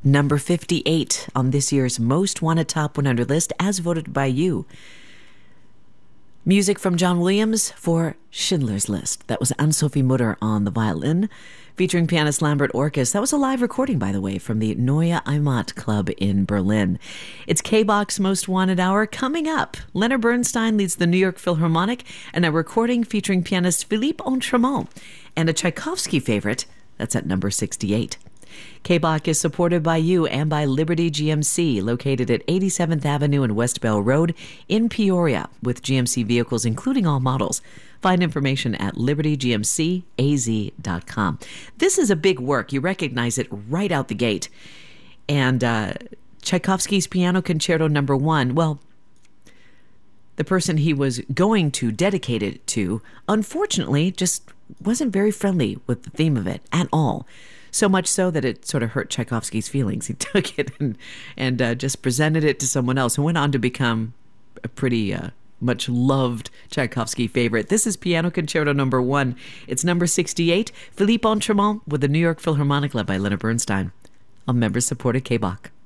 number 58 on this year's Most Wanted Top 100 list, as voted by you. Music from John Williams for Schindler's List. That was Anne-Sophie Mutter on the violin, featuring pianist Lambert Orkus. That was a live recording, by the way, from the Neue Heimat Club in Berlin. It's K-Bach's Most Wanted Hour. Coming up, Leonard Bernstein leads the New York Philharmonic and a recording featuring pianist Philippe Autremont and a Tchaikovsky favorite. That's at number 68. K-Bach is supported by you and by Liberty GMC, located at 87th Avenue and West Bell Road in Peoria, with GMC vehicles including all models. Find information at libertygmcaz.com. This is a big work. You recognize it right out the gate. And Tchaikovsky's Piano Concerto No. 1, well, the person he was going to dedicate it to, unfortunately, just wasn't very friendly with the theme of it at all. So much so that it sort of hurt Tchaikovsky's feelings. He took it and just presented it to someone else who went on to become a pretty much loved Tchaikovsky favorite. This is Piano Concerto No. 1. It's number 68, Philippe Autremont with the New York Philharmonic led by Leonard Bernstein on member-supported K-Bach.